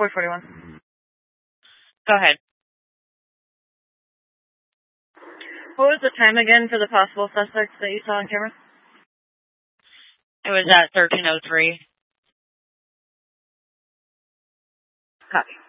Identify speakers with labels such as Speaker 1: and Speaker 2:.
Speaker 1: 441.
Speaker 2: Go ahead.
Speaker 1: What was the time again for the possible suspects that you saw on camera?
Speaker 2: It was at 13:03.
Speaker 1: Copy.